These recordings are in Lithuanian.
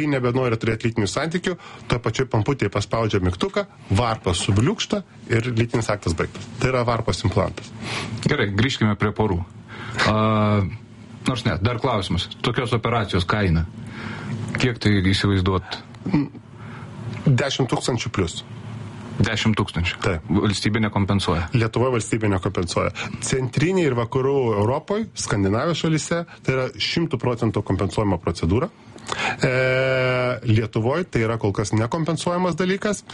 kai nebenori turėti lytinių santykių, toje pačioje pamputėje paspaudžia mygtuką, varpas subliūkšta ir lytinis aktas baigtas. Tai yra varpos implantas. Gerai, grįžkime prie porų. Nors ne, dar klausimas. Tokios operacijos kaina. Kiek tai įsivaizduot? 10 000 plius. 10 000. Taip. Valstybė nekompensuoja. Lietuvoje valstybė nekompensuoja. Centrinėje ir vakarų Europoje, Skandinavijos šalyse, tai yra 100% kompensuojama procedūra. Lietuvoje tai yra kol kas nekompensuojamas dalykas.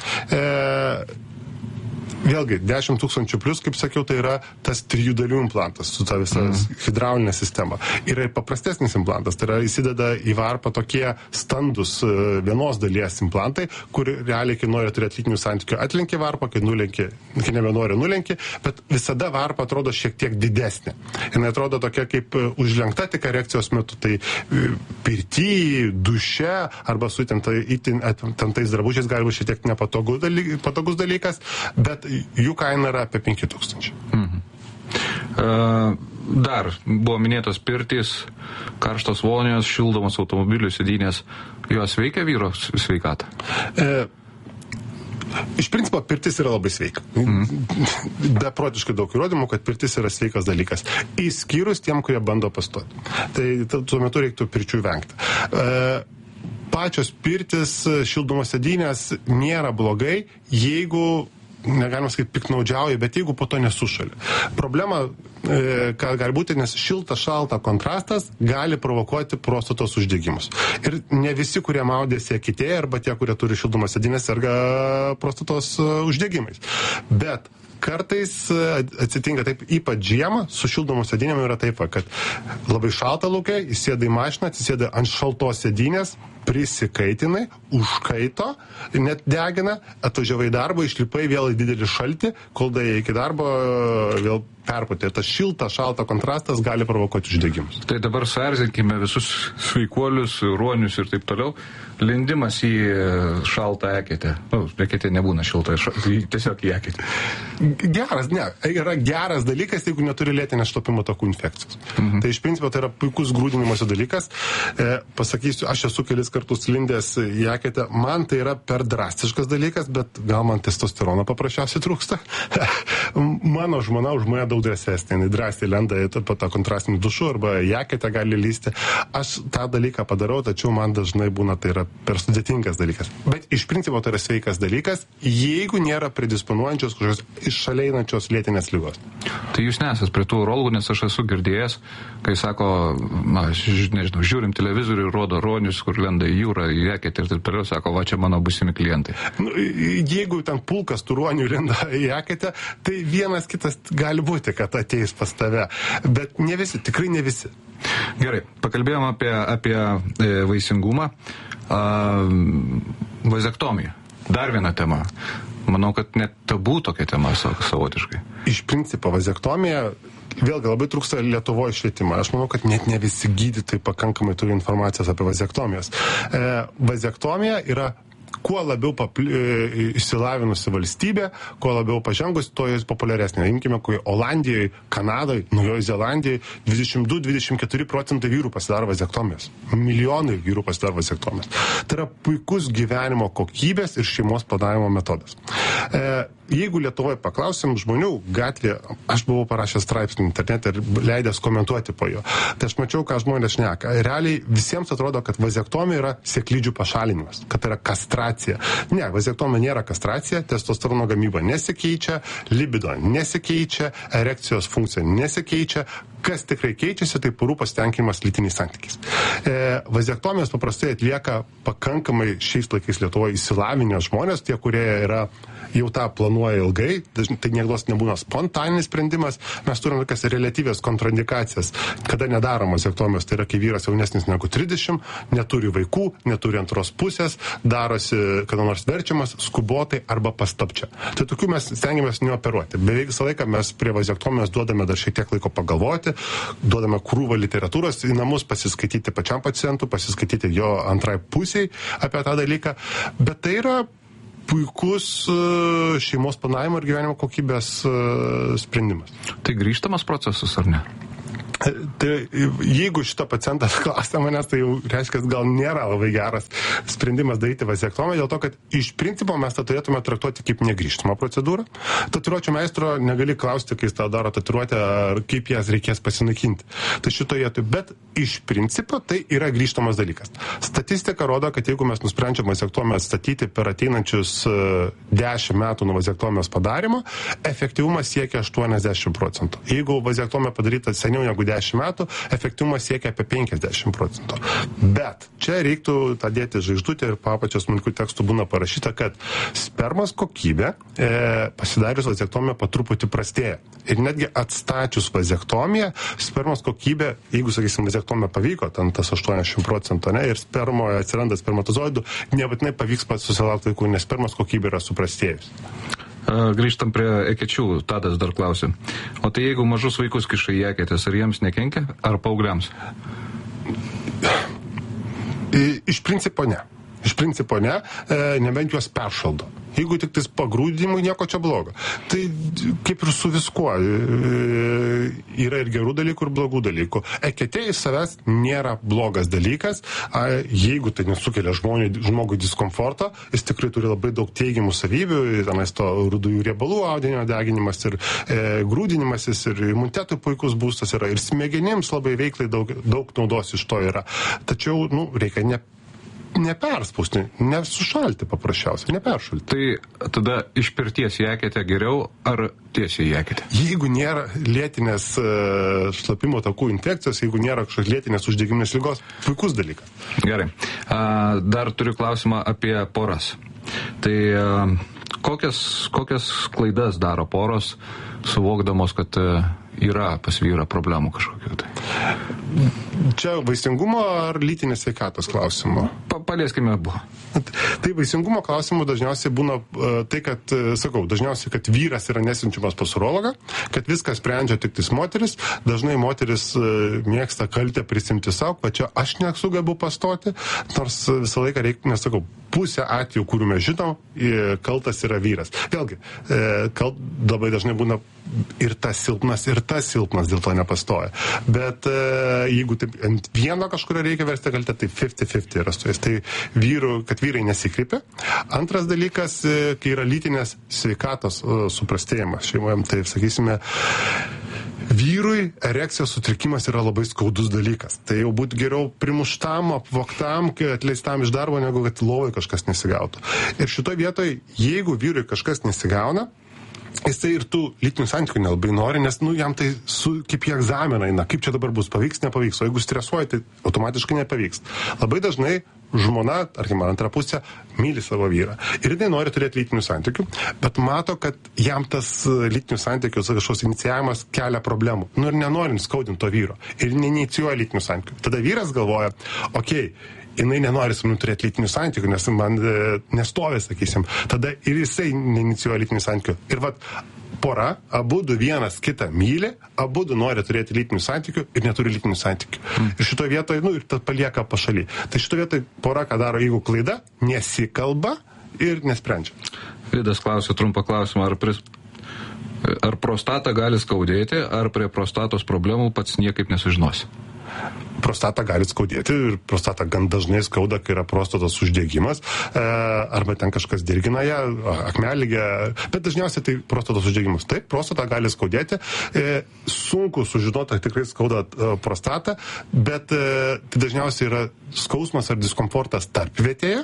Vėlgi, 10 000 plius, kaip sakiau, tai yra tas 3 dalių implantas su ta visa hidraulinė sistema. Yra ir paprastesnis implantas, tai yra įsideda į varpą tokie standus vienos dalies implantai, kur realiai, kai nori turėti lytinių santykių, atlenki varpą, kai nebenori nulenki, bet visada varpa atrodo šiek tiek didesnė. Jis atrodo tokia kaip užlenkta tik erekcijos metu, tai pirty, duše arba su tentais drabužiais gali būti šiek tiek nepatogus dalykas, bet jų kaina yra apie 5 000. Dar buvo minėtos pirtys, karštos vonios, šildomos automobilių sėdynės. Jos veikia vyro sveikatą? Iš principo, pirtis yra labai sveika. Beprotiškai daug įrodymų, kad pirtis yra sveikas dalykas. Įskyrus tiem, kurie bando pastoti. Tai tuo metu reiktų pirčių vengti. Pačios pirtis, šildomos sėdynės nėra blogai, jeigu negalima sakyti piknaudžiauja, bet jeigu po to nesušalia. Problema, ką gali būti, nes šilta-šalta kontrastas gali provokuoti prostatos uždegimus. Ir ne visi, kurie maudėsi eketėje, arba tie, kurie turi šildomas sėdynės, serga prostatos uždegimais. Bet kartais atsitinka taip, ypač žiemą, su šildomos sėdynėm yra taip, kad labai šalta lauke, įsėda į mašiną, atsisėda ant šaltos sėdynės, prisikaitinai, užkaito, net degina, atvažiavai į darbą, išlipai vėl į didelį šaltį, kol daėjai iki darbo vėl perpūtė. Tas šalta kontrastas gali provokuoti uždegimus. Tai dabar suerzinkime visus sveikuolius, ruonius ir taip toliau. Lindimas į šaltą eketę. Eketė nebūna šilta, tiesiog į eketę. Yra geras dalykas, jeigu neturi lėtinės šlapimo takų infekcijos. Tai iš principo tai yra puikus grūdinimosi dalykas. Pasakysiu, aš esu kelis kartus lindęs į eketę. Man tai yra per drastiškas dalykas, bet gal man testosterono paprasčiausiai trūksta. Mano žmona už mane daug drąsesnė. Jis drąsiai lenda į tą kontrastinį dušų arba į eketę gali lysti. Aš tą dalyką padarau, tačiau man dažnai būna tai yra per sudėtingas dalykas. Bet iš principo tai yra sveikas dalykas, jeigu nėra predisponuojančios kažkokios iššaleinančios lėtinės ligos. Tai jūs nesat prie tų urologų, nes aš esu girdėjęs, kai sako, nežinau, žiūrim televizorių ir rodo ruonius, kur lenda į jūrą, į eketę ir taip toliau, sako, va čia mano būsimi klientai. Jeigu ten pulkas tų ruonių lenda į eketę, tai vienas kitas gali būti, kad ateis pas tave. Bet ne visi, tikrai ne visi. Gerai, pakalbėjom apie vaisingumą. Vazektomija. Dar viena tema. Manau, kad net tabų tokia tema savotiškai. Iš principo, vazektomija, vėlgi labai trūksta Lietuvoje švietimą. Aš manau, kad net ne visi gydytojai pakankamai turi informacijos apie vazektomijas. Vazektomija yra kuo labiau išsilavinusi valstybė, kuo labiau pažengus, to jis populiaresnė. Imkime, kai Olandijoje, Kanadoje, Naujoje Zelandijoje 22-24% vyrų pasidaro vazektomijas. Milijonai vyrų pasidaro vazektomijas. Tai yra puikus gyvenimo kokybės ir šeimos planavimo metodas. Jeigu Lietuvoje paklausim žmonių gatvėje, aš buvau parašęs straipsnį internete ir leidęs komentuoti po jo, tai aš mačiau, ką žmonės šneka. Realiai visiems atrodo, kad vazektomija yra sėklidžių pašalinimas, kad tai yra kastracija. Ne, vazektomija nėra kastracija, testosterono gamyba nesikeičia, libido nesikeičia, erekcijos funkcija nesikeičia. Kas tikrai keičiasi, tai porų pasitenkinimas lytiniais santykiais. Vazektomijos paprastai atlieka pakankamai šiais laikais Lietuvoje išsilavinę žmonės, tie, kurie yra jau tą planuoja ilgai, tai niekada nebūna spontaninis sprendimas, mes turime tokias relatyvias kontraindikacijas, kada nedaroma vazektomijos, tai yra, kai vyras jaunesnis negu 30, neturi vaikų, neturi antros pusės, darosi kada nors verčiamas, skubotai arba pastapčia. Tai tokių mes stengiamės neoperuoti. Beveik visą laiką mes prie vazektomijos duodame dar šiek tiek laiko pagalvoti, duodame krūvą literatūros į namus, pasiskaityti pačiam pacientui, pasiskaityti jo antrai pusiai apie tą dalyką, bet tai yra puikus šeimos planavimo ir gyvenimo kokybės sprendimas. Tai grįžtamas procesas, ar ne? Tai jeigu šitą pacientą klausia manęs, tai jau reiškia, gal nėra labai geras sprendimas daryti vazektomiją, dėl to, kad iš principo mes tą turėtume traktuoti kaip negrįžtamą procedūrą. Tatuiruočių meistro negali klausti, kai jis tą daro tatuiruotę, ar kaip jas reikės pasinaikinti. Tai šitoje, bet iš principo tai yra grįžtamas dalykas. Statistika rodo, kad jeigu mes nusprendžiam vazektomiją atstatyti per ateinančius 10 metų nuo vazektomijos padarimo, efektyvumas siekia 80%. Jeigu vazektomija padaryta seniau negu 10 metų, efektyvumas siekia apie 50%. Bet čia reiktų tą dėti žvaigždutę ir papačios smulkių tekstų būna parašyta, kad spermos kokybė pasidarius vazektomiją po truputį prastėja. Ir netgi atstačius vazektomiją, spermos kokybė, jeigu, sakysim, vazektomija pavyko, ten tas 80%, ne, ir spermoje atsiranda spermatozoidų, nebūtinai pavyks pats susilaukti vaikų, nes spermos kokybė yra suprastėjus. Grįžtam prie ekečių, Tadas dar klausė. O tai jeigu mažus vaikus kiša į eketės, ar jiems nekenkia, ar paaugliams? Iš principo ne. Iš principo ne, nebent juos peršaldo. Jeigu tik tais pagrūdimui, nieko čia blogo. Tai kaip ir su viskuo. Yra ir gerų dalykų, ir blogų dalykų. Eketė iš savęs nėra blogas dalykas. Jeigu tai nesukelia žmogui diskomforto, jis tikrai turi labai daug teigiamų savybių. Tenais to rudųjų riebalų audinio deginimas ir grūdinimasis, ir imunitetui puikus būstas yra. Ir smegenims labai veiklai daug naudos iš to yra. Tačiau, reikia neperspausti, nesušalti paprasčiausiai, neperšalti. Tai tada iš pirties į eketę geriau ar tiesiai į eketę? Jeigu nėra lėtinės šlapimo takų infekcijos, jeigu nėra kažkokios lėtinės uždegiminės ligos, puikus dalykas. Gerai. Dar turiu klausimą apie poras. Tai kokias klaidas daro poros, suvokdamos, kad yra pas vyrą problemų kažkokių tai? Čia vaisingumo ar lytinės sveikatos klausimo? Palieskime abu. Tai vaisingumo klausimų dažniausiai būna tai, kad, dažniausiai, kad vyras yra nesiunčiamas pas urologą, kad viską sprendžia tik tais moteris. Dažnai moteris mėgsta kaltę prisimti savo, kad čia aš nesugebu pastoti, nors visą laiką reikia, pusė atvejų, kurių mes žinom, kaltas yra vyras. Vėlgi, labai dažnai būna ir tas silpnas, dėl to nepastoja. Bet jeigu taip ant vieno kažkurio reikia versti kaltę, tai 50-50 yra su jais. Tai kad vyrai nesikreipia. Antras dalykas, kai yra lytinės sveikatos suprastėjimas šeimoje, tai sakysime, vyrui erekcijos sutrikimas yra labai skaudus dalykas. Tai jau būtų geriau primuštam, apvogtam, atleistam iš darbo, negu kad lovai kažkas nesigautų. Ir šitoje vietoje, jeigu vyrui kažkas nesigauna, jisai ir tų lytinių santykių nelabai nori, nes jam tai kaip į egzaminą eina, kaip čia dabar bus, pavyks, nepavyks. O jeigu stresuoja, tai automatiškai nepavyks. Labai dažnai žmona, tarkim, antra pusė, myli savo vyrą. Ir jinai nori turėti lytinių santykių, bet mato, kad jam tas lytinių santykių kažkoks inicijavimas kelia problemų. Ir nenori skaudinti to vyro. Ir neinicijuoja lytinių santykių. Tada vyras galvoja, jinai nenori su manim turėti lytinių santykių, nes man nestovi, sakysim. Tada ir jisai neinicijuoja lytinių santykių. Ir pora, abudu vienas kitą myli, abudu nori turėti lytinių santykių ir neturi lytinių santykių. Ir šitoje vietoje, ir tas palieka pašaly. Tai šitoje vietoje pora, ką daro, jeigu klaida, nesikalba ir nesprendžia. Vidas klausė trumpą klausimą, ar prostatą gali skaudėti, ar prie prostatos problemų pats niekaip nesužinosi? Prostatą gali skaudėti ir prostatą gan dažnai skauda, kai yra prostatos uždegimas, arba ten kažkas dirgina ją, akmeligė, bet dažniausiai tai prostatos uždegimas. Taip, prostatą gali skaudėti, sunku sužinoti, ar tikrai skauda prostatą, bet tai dažniausiai yra skausmas ar diskomfortas tarpvietėje,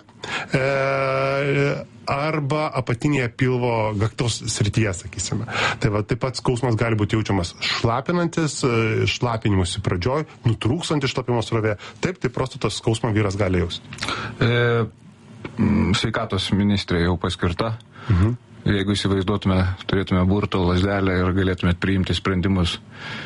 arba apatinėje pilvo gaktos srityje, sakysime. Tai taip pat skausmas gali būti jaučiamas šlapinantis, šlapinimusi pradžioj, nutrūksantis šlapimo srovė. Taip, tai prostatos skausmą vyras gali jausti. Sveikatos ministrė jau paskirta. Jeigu įsivaizduotume, turėtume burto lazdelę ir galėtume priimti sprendimus.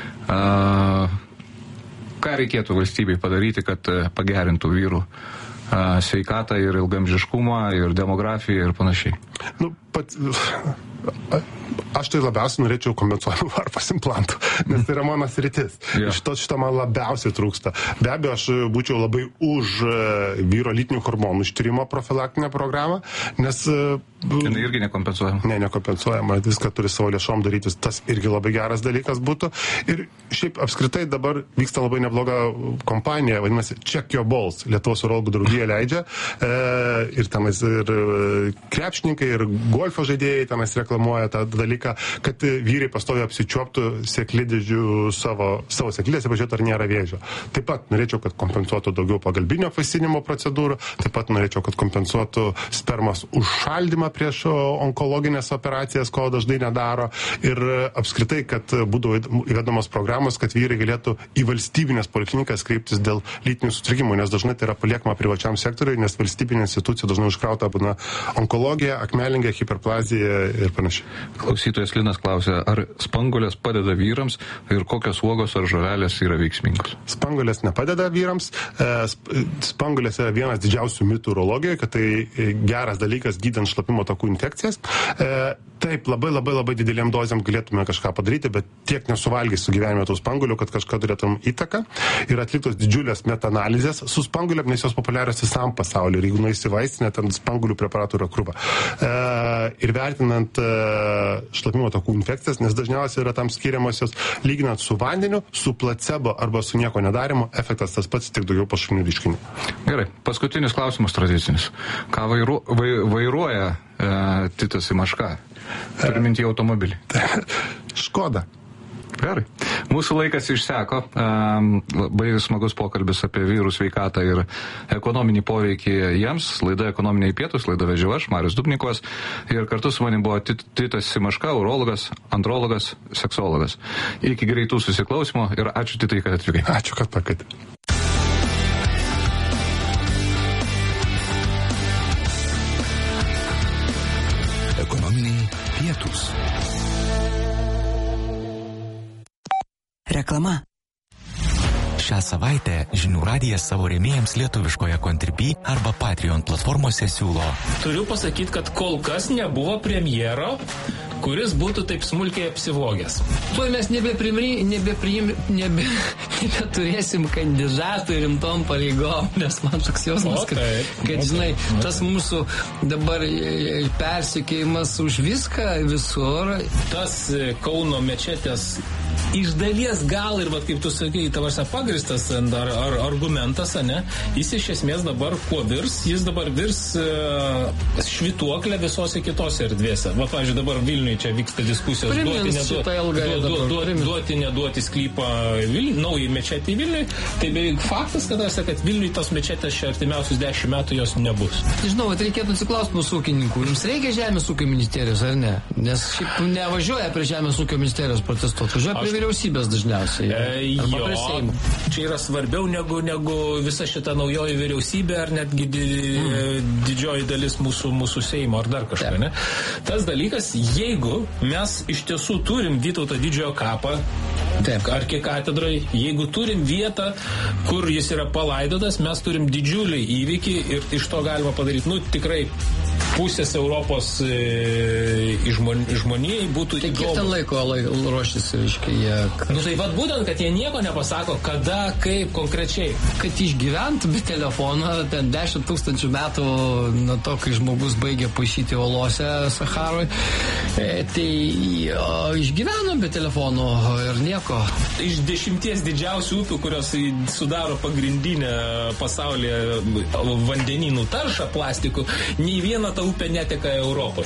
Ką reikėtų valstybei padaryti, kad pagerintų vyrų sveikatą ir ilgamžiškumą, ir demografiją ir panašiai? aš tai labiausiai norėčiau kompensuojamų varpos implantų, nes tai yra mano sritis. Šito man labiausiai trūksta. Be abejo, aš būčiau labai už vyro lytinių hormonų ištyrimo profilaktinę programą, nes... Jinai irgi nekompensuojama. Ne, nekompensuojama. Viską turi savo lėšom darytis. Tas irgi labai geras dalykas būtų. Ir šiaip apskritai dabar vyksta labai nebloga kompanija, vadinasi Check Your Balls. Lietuvos urologų draugija leidžia. Ir tenais ir krepšininkai, ir golfo žaidėjai tenais reklamuoja tą dalyką, kad vyrai pastoviai apsičiuoptų sėklidžių savo sėklidėse, pažiūrėtų, ar nėra vėžio. Taip pat norėčiau, kad kompensuotų daugiau pagalbinio apvaisinimo procedūrų. Taip pat norėčiau, kad kompensuotų spermos užšaldymą prieš onkologinės operacijas, ko dažnai nedaro. Ir apskritai, kad būtų įvedamos programos, kad vyrai galėtų į valstybinės poliklinikas kreiptis dėl lytinių sutrikimų, nes dažnai tai yra paliekama privačiam sektoriui, nes valstybinė institucija dažnai užkrauta būna onkologija, akmelingė, hiperplazija ir panašiai. Klausytojas Linas klausia, ar spanguolės padeda vyrams ir kokios uogos ar žuvelės yra veiksmingos? Spanguolės nepadeda vyrams. Spanguolės yra vienas didžiausių mitų urologijoje, kad tai geras dalykas gydant šlapimo takų infekcijas. Taip, labai didelėm dozėm galėtume kažką padaryti, bet tiek nesuvalgys su gyvenime tų spanguolių, kad kažką turėtum įtaką. Ir atliktos didžiulės metaanalizės su spanguolėm, nes jos populiarios visam pasauliu. Ir jeigu nueisi vaistinę, ten spanguolių preparatų yra krūva. Ir vertinant šlapimo takų infekcijas, nes dažniausiai yra tam skiriamosios, lyginant su vandeniu, su placebo arba su nieko nedarimu, efektas tas pats, tik daugiau pašalinių reiškinių. Gerai, paskutinis klausimas tradicinis. Ką vairuoja Titas Imaška? Turiu minti automobilį. Škoda. Gerai. Mūsų laikas išseko. Labai smagus pokalbis apie vyrų sveikatą ir ekonominį poveikį jiems. Laida Ekonominiai pietūs, laida vedžiau aš, Marius Dubnikovas. Ir kartu su manim buvo Titas Imaška, urologas, andrologas, seksologas. Iki greitų susiklausimo ir ačiū Titai, kad atvykai. Ačiū, kad pakvietėte. Ekonominiai pietūs. Reklama. Šią savaitę Žinių radijas savo rėmėjams lietuviškoje Contribui arba Patreon platformose siūlo. Turiu pasakyti, kad kol kas nebuvo premjero, kuris būtų taip smulkiai apsivogęs. Tuo mes nebeturėsim kandidatų rimtom pareigom, nes man toks jausmas, kad žinai, tas mūsų dabar persekėjimas už viską visur. Tas Kauno mečetės iš dalies gal ir, kaip tu sakai, tavars pagristas ar argumentas, ne? Jis iš esmės dabar kuo virs? Jis dabar virs švytuoklę visose kitose erdvėse. Pavyzdžiui, dabar Vilniuje čia vyksta diskusijos duoti, neduoti sklypą naujai mečetį Vilniui. Tai beveik faktas, kad Vilniui tos mečetės čia artimiausius 10 metų jos nebus. Žinau, reikėtų atsiklausti mūsų ūkininkų. Jums reikia Žemės ūkio ministerijos, ar ne? Nes šiaip nevažiuoja prie Žemės ūkio ministerijos protestuoti. Važiuoja prie vyriausybės dažniausiai. Čia yra svarbiau negu visa šita naujoji vyriausybė ar netgi didžioji dalis mūsų Seimo ar dar kažką, ne? Tas dalykas, jeigu mes iš tiesų turim Vytauto didžiojo kapą, arkikatedrai, jeigu turim vietą, kur jis yra palaidotas, mes turim didžiulį įvykį ir iš to galima padaryti, tikrai pusės Europos žmonijai būtų įdomu. Tai kiek ten laiko ruoštis, reiškia, jie... tai vad būtent, kad jie nieko nepasako, kada, kaip konkrečiai. Kad išgyventų be telefono, ten 10 000 metų nuo to, kai žmogus baigė paišyti olose Saharoj, tai išgyveno be telefono ir nieko. Iš 10 didžiausių upių, kurios sudaro pagrindinę pasaulyje vandenynų taršą plastikų, nei viena ta upė neteka Europoje.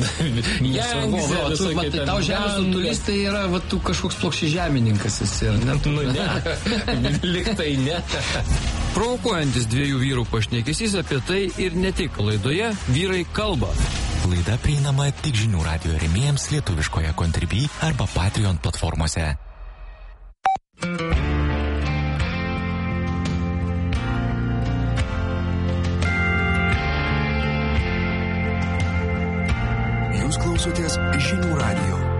Tau žemės rutulys tai yra kažkoks plokščiažemininkas esi, ar ne? Ne, liktai ne. Provokuojantis dviejų vyrų pašnekesys apie tai ir ne tik. Laidoje Vyrai kalba. Laida prieinama tik Žinių radijo rėmėjams lietuviškoje Contribui arba Patreon platformose. Jūs klausotės Žinių radijo.